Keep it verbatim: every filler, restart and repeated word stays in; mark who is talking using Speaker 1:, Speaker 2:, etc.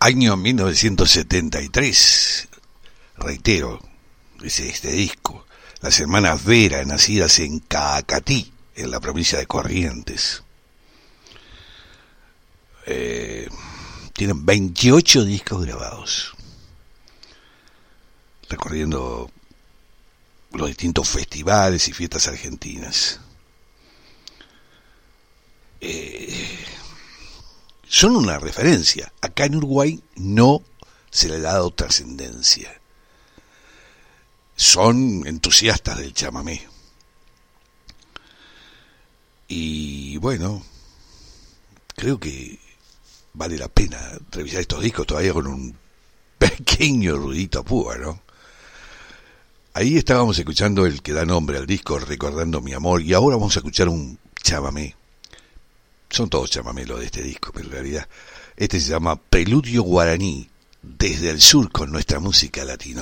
Speaker 1: Año mil novecientos setenta y tres, reitero, es este disco. Las hermanas Vera, nacidas en Caacatí, en la provincia de Corrientes. Eh, tienen veintiocho discos grabados, recorriendo los distintos festivales y fiestas argentinas. Eh, son una referencia. Acá en Uruguay no se le ha dado trascendencia. Son entusiastas del chamamé. Y bueno, creo que vale la pena revisar estos discos todavía con un pequeño ruidito a púa, ¿no? Ahí estábamos escuchando el que da nombre al disco, Recordando mi amor, y ahora vamos a escuchar un chamamé. Son todos chamamé los de este disco, pero en realidad este se llama Preludio Guaraní, desde el sur con nuestra música latino.